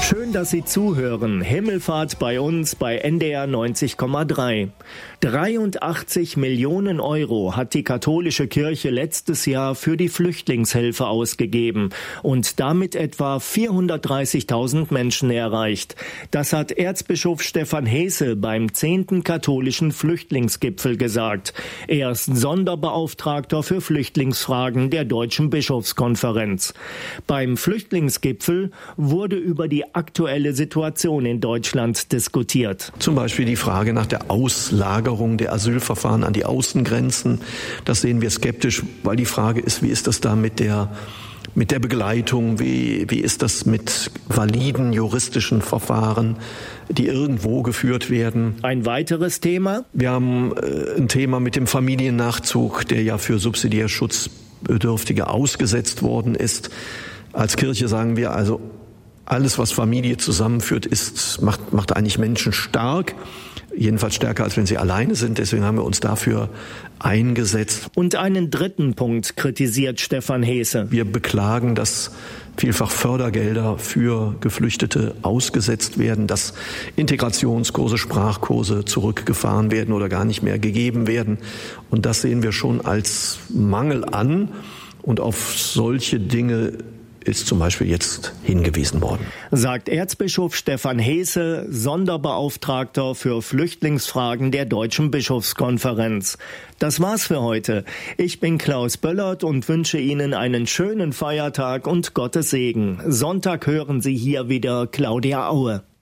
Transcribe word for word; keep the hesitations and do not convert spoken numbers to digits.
Schön, dass Sie zuhören. Himmelfahrt bei uns bei N D R neunzig Komma drei. dreiundachtzig Millionen Euro hat die katholische Kirche letztes Jahr für die Flüchtlingshilfe ausgegeben und damit etwa vierhundertdreißigtausend Menschen erreicht. Das hat Erzbischof Stefan Hesse beim zehnten katholischen Flüchtlingsgipfel gesagt. Er ist Sonderbeauftragter für Flüchtlingsfragen der Deutschen Bischofskonferenz. Beim Flüchtlingsgipfel wurde über die aktuelle Situation in Deutschland diskutiert. Zum Beispiel die Frage nach der Auslagerung der Asylverfahren an die Außengrenzen. Das sehen wir skeptisch, weil die Frage ist, wie ist das da mit der mit der Begleitung? Wie, wie ist das mit validen juristischen Verfahren, die irgendwo geführt werden? Ein weiteres Thema? Wir haben äh, ein Thema mit dem Familiennachzug, der ja für subsidiär Schutzbedürftige ausgesetzt worden ist. Als Kirche sagen wir also, alles, was Familie zusammenführt, ist, macht, macht eigentlich Menschen stark. Jedenfalls stärker, als wenn sie alleine sind. Deswegen haben wir uns dafür eingesetzt. Und einen dritten Punkt kritisiert Stefan Hesse. Wir beklagen, dass vielfach Fördergelder für Geflüchtete ausgesetzt werden, dass Integrationskurse, Sprachkurse zurückgefahren werden oder gar nicht mehr gegeben werden. Und das sehen wir schon als Mangel an. Und auf solche Dinge ist zum Beispiel jetzt hingewiesen worden. Sagt Erzbischof Stefan Hesse, Sonderbeauftragter für Flüchtlingsfragen der Deutschen Bischofskonferenz. Das war's für heute. Ich bin Klaus Böllert und wünsche Ihnen einen schönen Feiertag und Gottes Segen. Sonntag hören Sie hier wieder Claudia Aue.